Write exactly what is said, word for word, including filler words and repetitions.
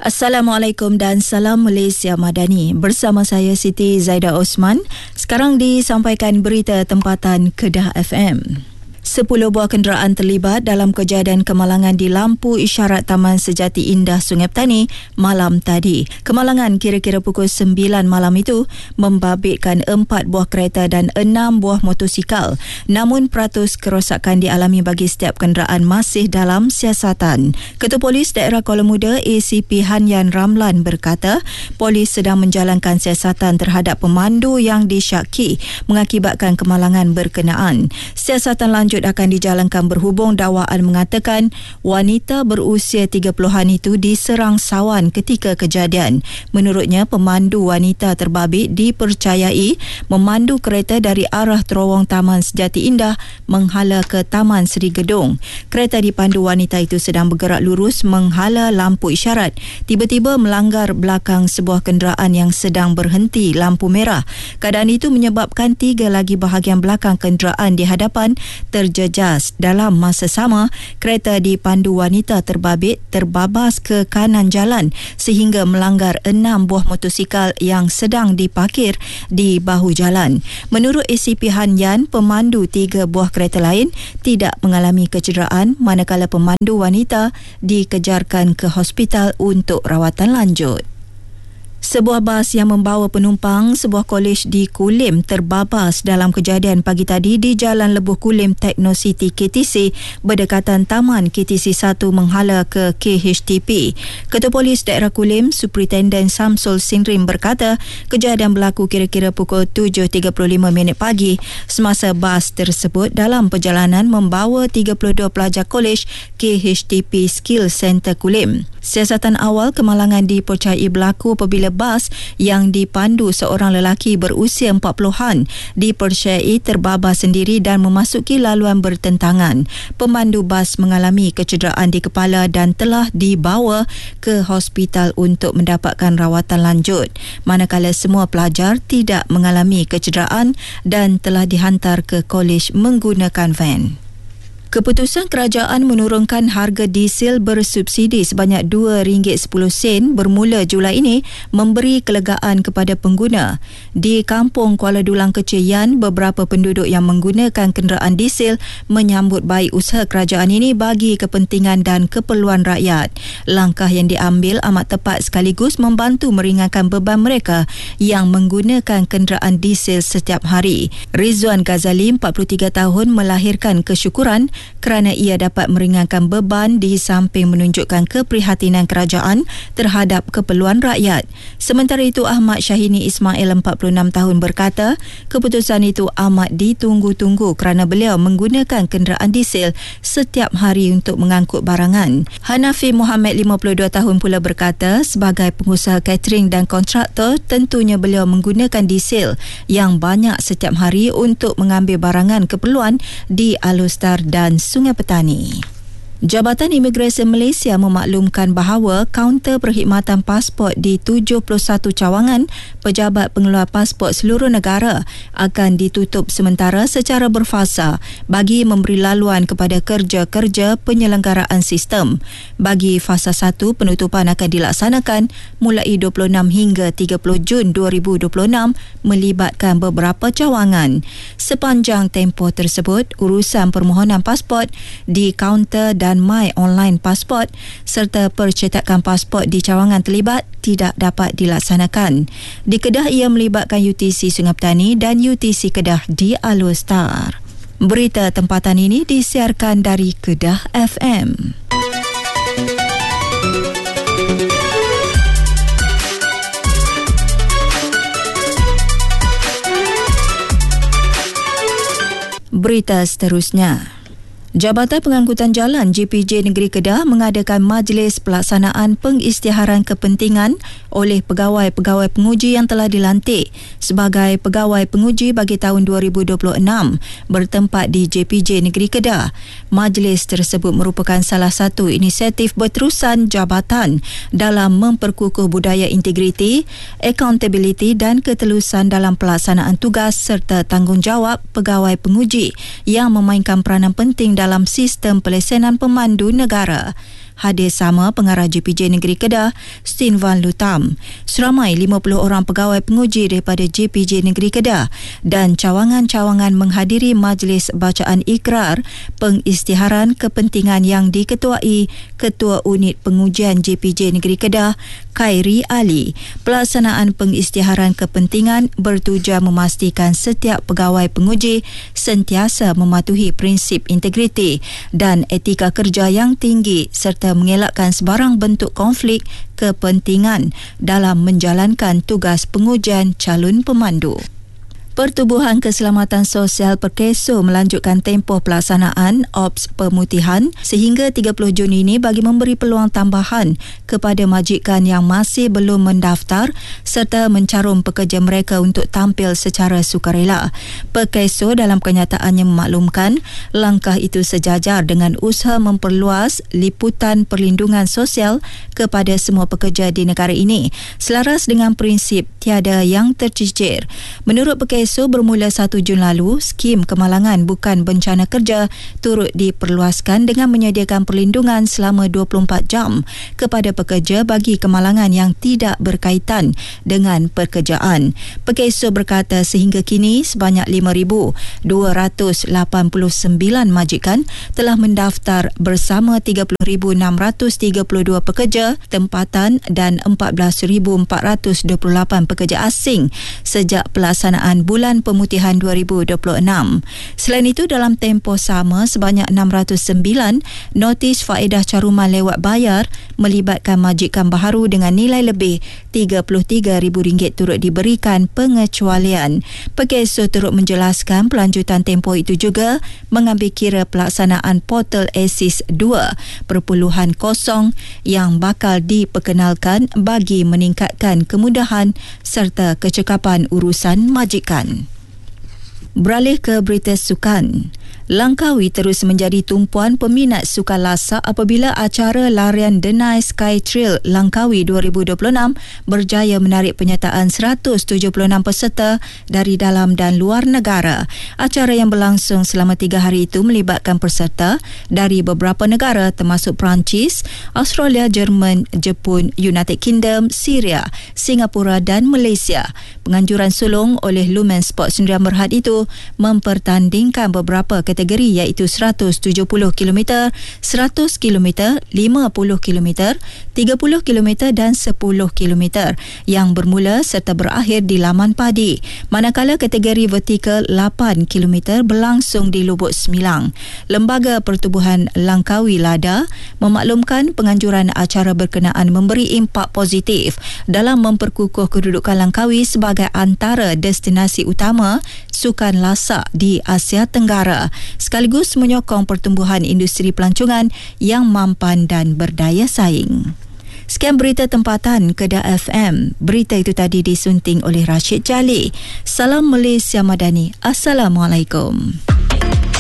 Assalamualaikum dan salam Malaysia Madani. Bersama saya Siti Zaida Osman. Sekarang disampaikan berita tempatan Kedah F M. Sepuluh buah kenderaan terlibat dalam kejadian kemalangan di lampu isyarat Taman Sejati Indah Sungai Petani malam tadi. Kemalangan kira-kira pukul sembilan malam itu membabitkan empat buah kereta dan enam buah motosikal. Namun peratus kerosakan dialami bagi setiap kenderaan masih dalam siasatan. Ketua Polis Daerah Kuala Muda A C P Hanyan Ramlan berkata, polis sedang menjalankan siasatan terhadap pemandu yang disyaki mengakibatkan kemalangan berkenaan. Siasatan lanjut akan dijalankan berhubung dakwaan mengatakan wanita berusia tiga puluhan itu diserang sawan ketika kejadian. Menurutnya, pemandu wanita terbabit dipercayai memandu kereta dari arah terowong Taman Sejati Indah menghala ke Taman Seri Gedong. Kereta dipandu wanita itu sedang bergerak lurus menghala lampu isyarat. Tiba-tiba melanggar belakang sebuah kenderaan yang sedang berhenti lampu merah. Keadaan itu menyebabkan tiga lagi bahagian belakang kenderaan di hadapan terjejas. Dalam masa sama, kereta dipandu wanita terbabit terbabas ke kanan jalan sehingga melanggar enam buah motosikal yang sedang diparkir di bahu jalan. Menurut A C P Hanyan, pemandu tiga buah kereta lain tidak mengalami kecederaan manakala pemandu wanita dikejarkan ke hospital untuk rawatan lanjut. Sebuah bas yang membawa penumpang sebuah kolej di Kulim terbabas dalam kejadian pagi tadi di Jalan Lebuh Kulim Techno City K T C berdekatan Taman K T C satu menghala ke K H T P. Ketua Polis Daerah Kulim, Superintendent Samsul Sinrim berkata, kejadian berlaku kira-kira pukul tujuh tiga puluh lima minit pagi semasa bas tersebut dalam perjalanan membawa tiga puluh dua pelajar kolej K H T P Skill Center Kulim. Siasatan awal kemalangan dipercayai berlaku apabila bas yang dipandu seorang lelaki berusia empat puluhan dipercayai terbabas sendiri dan memasuki laluan bertentangan. Pemandu bas mengalami kecederaan di kepala dan telah dibawa ke hospital untuk mendapatkan rawatan lanjut. Manakala semua pelajar tidak mengalami kecederaan dan telah dihantar ke kolej menggunakan van. Keputusan kerajaan menurunkan harga diesel bersubsidi sebanyak dua ringgit sepuluh sen bermula Julai ini memberi kelegaan kepada pengguna. Di Kampung Kuala Dulang Kecil Yan, beberapa penduduk yang menggunakan kenderaan diesel menyambut baik usaha kerajaan ini bagi kepentingan dan keperluan rakyat. Langkah yang diambil amat tepat sekaligus membantu meringankan beban mereka yang menggunakan kenderaan diesel setiap hari. Rizwan Ghazali, empat puluh tiga tahun, melahirkan kesyukuran kerana ia dapat meringankan beban di samping menunjukkan keprihatinan kerajaan terhadap keperluan rakyat. Sementara itu, Ahmad Syahini Ismail, empat puluh enam tahun, berkata keputusan itu amat ditunggu-tunggu kerana beliau menggunakan kenderaan diesel setiap hari untuk mengangkut barangan. Hanafi Muhammad, lima puluh dua tahun, pula berkata sebagai pengusaha catering dan kontraktor, tentunya beliau menggunakan diesel yang banyak setiap hari untuk mengambil barangan keperluan di Alostar dan Sungai Petani. Jabatan Imigresen Malaysia memaklumkan bahawa kaunter perkhidmatan pasport di tujuh puluh satu cawangan pejabat pengeluar pasport seluruh negara akan ditutup sementara secara berfasa bagi memberi laluan kepada kerja-kerja penyelenggaraan sistem. Bagi fasa satu, penutupan akan dilaksanakan mulai dua puluh enam hingga tiga puluh Jun dua ribu dua puluh enam melibatkan beberapa cawangan. Sepanjang tempoh tersebut, urusan permohonan pasport di kaunter dan My Online Pasport serta percetakan pasport di cawangan terlibat tidak dapat dilaksanakan. Di Kedah, ia melibatkan U T C Sungai Petani dan U T C Kedah di Alostar. Berita tempatan ini disiarkan dari Kedah F M. Berita seterusnya. Jabatan Pengangkutan Jalan J P J Negeri Kedah mengadakan majlis pelaksanaan pengisytiharan kepentingan oleh pegawai-pegawai penguji yang telah dilantik sebagai pegawai penguji bagi tahun dua ribu dua puluh enam bertempat di J P J Negeri Kedah. Majlis tersebut merupakan salah satu inisiatif berterusan jabatan dalam memperkukuh budaya integriti, accountability dan ketelusan dalam pelaksanaan tugas serta tanggungjawab pegawai penguji yang memainkan peranan penting dalam sistem pelesenan pemandu negara. hadir sama Pengarah J P J Negeri Kedah, Stin Van Lutam. Seramai lima puluh orang pegawai penguji daripada J P J Negeri Kedah dan cawangan-cawangan menghadiri majlis bacaan ikrar pengisytiharan kepentingan yang diketuai Ketua Unit Pengujian J P J Negeri Kedah, Khairi Ali. Pelaksanaan pengisytiharan kepentingan bertujuan memastikan setiap pegawai penguji sentiasa mematuhi prinsip integriti dan etika kerja yang tinggi serta mengelakkan sebarang bentuk konflik kepentingan dalam menjalankan tugas pengujian calon pemandu. Pertubuhan Keselamatan Sosial Perkeso melanjutkan tempoh pelaksanaan Ops Pemutihan sehingga tiga puluh Jun ini bagi memberi peluang tambahan kepada majikan yang masih belum mendaftar serta mencarum pekerja mereka untuk tampil secara sukarela. Perkeso dalam kenyataannya memaklumkan langkah itu sejajar dengan usaha memperluas liputan perlindungan sosial kepada semua pekerja di negara ini selaras dengan prinsip tiada yang tercicir. Menurut Perkeso, So, bermula satu Jun lalu, skim kemalangan bukan bencana kerja turut diperluaskan dengan menyediakan perlindungan selama dua puluh empat jam kepada pekerja bagi kemalangan yang tidak berkaitan dengan pekerjaan. Perkeso berkata sehingga kini sebanyak lima ribu dua ratus lapan puluh sembilan majikan telah mendaftar bersama tiga puluh ribu enam ratus tiga puluh dua pekerja tempatan dan empat belas ribu empat ratus dua puluh lapan pekerja asing sejak pelaksanaan bulan pemutihan dua ribu dua puluh enam. Selain itu, dalam tempoh sama, sebanyak enam ratus sembilan notis faedah caruman lewat bayar melibatkan majikan baharu dengan nilai lebih tiga puluh tiga ribu ringgit turut diberikan pengecualian. Perkeso turut menjelaskan pelanjutan tempoh itu juga mengambil kira pelaksanaan portal ASIS dua titik kosong yang bakal diperkenalkan bagi meningkatkan kemudahan serta kecekapan urusan majikan. Beralih ke berita sukan. Langkawi terus menjadi tumpuan peminat sukan lasak apabila acara larian Denai Sky Trail Langkawi dua ribu dua puluh enam berjaya menarik penyertaan seratus tujuh puluh enam peserta dari dalam dan luar negara. Acara yang berlangsung selama tiga hari itu melibatkan peserta dari beberapa negara termasuk Perancis, Australia, Jerman, Jepun, United Kingdom, Syria, Singapura dan Malaysia. Penganjuran sulung oleh Lumen Sport Sdn Bhd itu mempertandingkan beberapa kategori iaitu seratus tujuh puluh kilometer, seratus kilometer, lima puluh kilometer, tiga puluh kilometer dan sepuluh kilometer yang bermula serta berakhir di Laman Padi. Manakala kategori vertikal lapan kilometer berlangsung di Lubuk Semilang. Lembaga Pertubuhan Langkawi LADA memaklumkan penganjuran acara berkenaan memberi impak positif dalam memperkukuh kedudukan Langkawi sebagai antara destinasi utama sukan lasak di Asia Tenggara, sekaligus menyokong pertumbuhan industri pelancongan yang mampan dan berdaya saing. Sekian berita tempatan Kedah F M. Berita itu tadi disunting oleh Rashid Jalil. Salam Malaysia Madani. Assalamualaikum.